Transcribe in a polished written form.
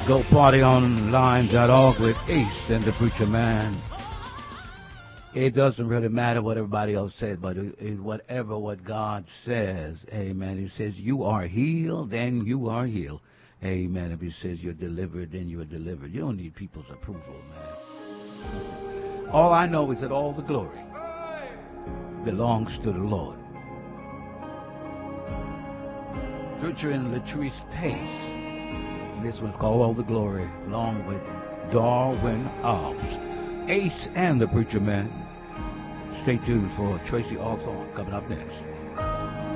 GoPartyOnline.org with Ace and the Preacher Man. It doesn't really matter what everybody else says, but whatever what God says, amen. He says you are healed, then you are healed. Amen. If he says you're delivered, then you're delivered. You don't need people's approval, man. All I know is that all the glory belongs to the Lord. Featuring Latrice Pace. This one's called All the Glory, along with Darwin Hobbs. Ace and the Preacher Man. Stay tuned for Tracy Hawthorne coming up next.